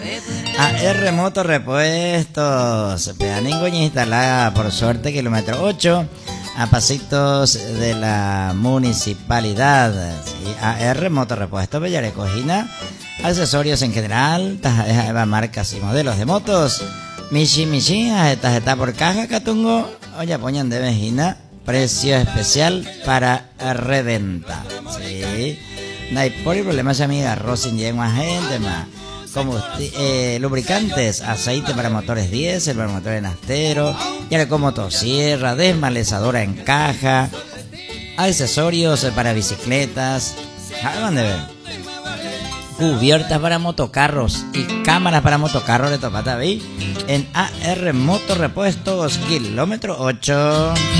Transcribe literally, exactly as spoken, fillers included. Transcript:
A R Moto Repuestos, pedaningoña instalada por suerte, kilómetro ocho, a pasitos de la municipalidad. ¿Sí? A R Moto Repuestos, Bellarecojina, accesorios en general, tarjetas, marcas y modelos de motos. Michi Michi, tarjeta por caja, Catungo, oye, poñan de vejina, precio especial para reventa. Sí, no hay por el problema, amiga, arroz sin yegua, gente más. Combusti eh, lubricantes, aceite para motores diésel, para motores nastero, ya con motosierra, desmalezadora en caja, accesorios para bicicletas, ¿dónde ven? Cubiertas para motocarros y cámaras para motocarros de Topataví en A R Moto Repuestos, kilómetro ocho.